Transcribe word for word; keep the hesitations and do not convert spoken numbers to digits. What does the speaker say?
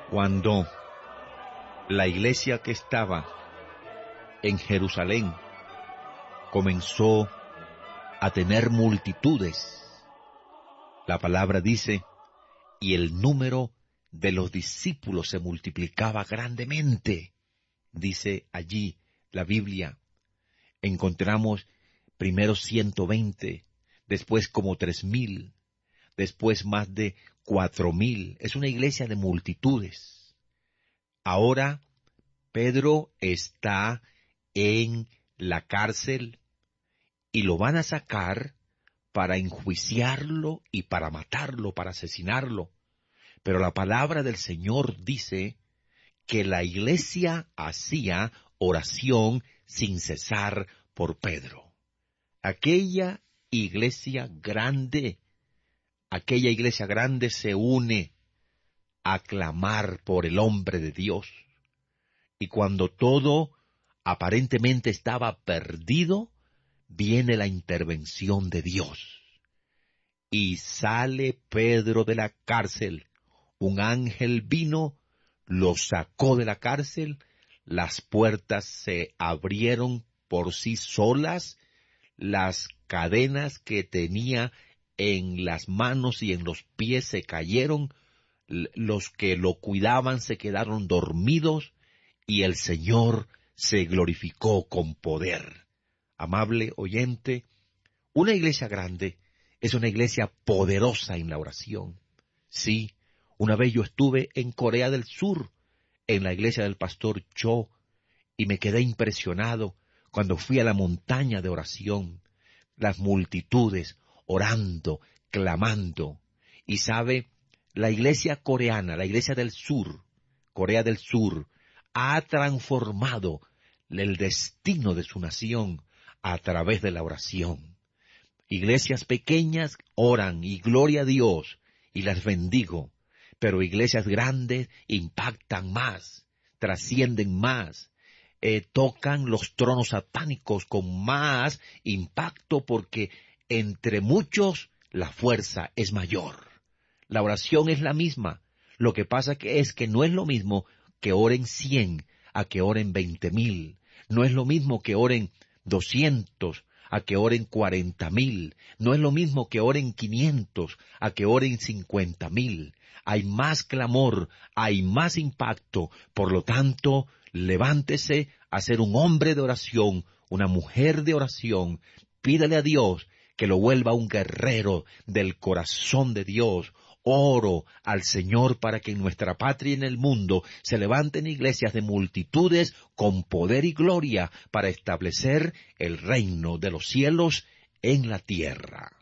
Cuando la iglesia que estaba en Jerusalén comenzó a tener multitudes, la palabra dice, y el número de los discípulos se multiplicaba grandemente. Dice allí la Biblia, encontramos primero ciento veinte, después como tres mil, después más de cuatro mil. Es una iglesia de multitudes. Ahora Pedro está en la cárcel y lo van a sacar para enjuiciarlo y para matarlo, para asesinarlo. Pero la palabra del Señor dice que la iglesia hacía oración sin cesar por Pedro. Aquella iglesia grande, aquella iglesia grande se une a clamar por el hombre de Dios. Y cuando todo aparentemente estaba perdido, viene la intervención de Dios. Y sale Pedro de la cárcel. Un ángel vino, lo sacó de la cárcel, las puertas se abrieron por sí solas, las cadenas que tenía en las manos y en los pies se cayeron, los que lo cuidaban se quedaron dormidos, y el Señor se glorificó con poder. Amable oyente, una iglesia grande es una iglesia poderosa en la oración. Sí, una vez yo estuve en Corea del Sur, en la iglesia del pastor Cho, y me quedé impresionado cuando fui a la montaña de oración, las multitudes orando, clamando. Y sabe, la iglesia coreana, la iglesia del sur, Corea del Sur, ha transformado el destino de su nación a través de la oración. Iglesias pequeñas oran y gloria a Dios y las bendigo, pero iglesias grandes impactan más, trascienden más, eh, tocan los tronos satánicos con más impacto porque entre muchos la fuerza es mayor. La oración es la misma, lo que pasa que es que no es lo mismo que oren cien a que oren veinte mil, no es lo mismo que oren doscientos a que oren cuarenta mil, no es lo mismo que oren quinientos a que oren cincuenta mil. Hay más clamor, hay más impacto, por lo tanto, levántese a ser un hombre de oración, una mujer de oración, pídale a Dios que lo vuelva un guerrero del corazón de Dios. Oro al Señor para que en nuestra patria y en el mundo se levanten iglesias de multitudes con poder y gloria para establecer el reino de los cielos en la tierra.